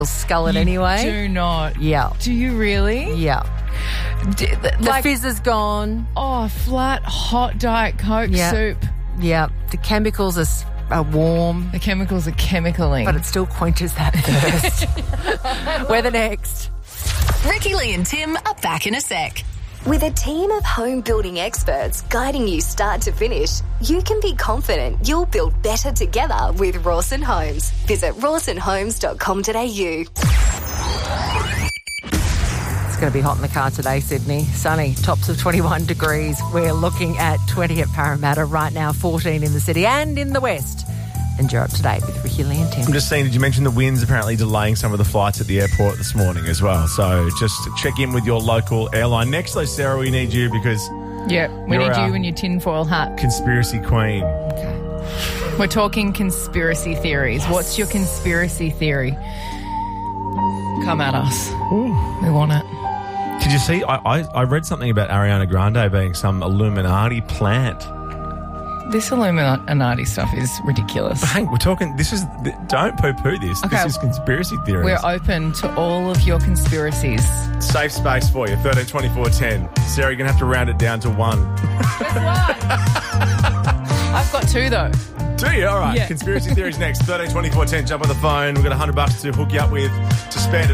scull it anyway. Do not. Yeah. Do you really? Yeah. The fizz is gone. Oh, flat, hot Diet Coke soup. Yeah. The chemicals are warm. The chemicals are chemicaling. But it still quenches that thirst. We're the next. Ricky, Lee and Tim are back in a sec. With a team of home building experts guiding you start to finish, you can be confident you'll build better together with Rawson Homes. Visit rawsonhomes.com.au. It's going to be hot in the car today, Sydney. Sunny, tops of 21 degrees. We're looking at 20 at Parramatta right now, 14 in the city and in the west. And you're up to date with Ricky, Lee and Tim. I'm just saying, did you mention the winds apparently delaying some of the flights at the airport this morning as well? So just check in with your local airline. Next, though, Sarah, we need you because... Yeah, we need you in your tinfoil hat. Conspiracy queen. Okay. We're talking conspiracy theories. Yes. What's your conspiracy theory? Come at us. Ooh. We want it. Did you see? I read something about Ariana Grande being some Illuminati plant. This Illuminati stuff is ridiculous. Hank, we're talking... Don't poo-poo this. Okay. This is conspiracy theories. We're open to all of your conspiracies. Safe space for you. 13 24 10. Sarah, you're going to have to round it down to 1. Guess what? I've got 2, though. Do you? All right. Yeah. Conspiracy theories next. 13 24 10. Jump on the phone. We've got $100 to hook you up with to spend.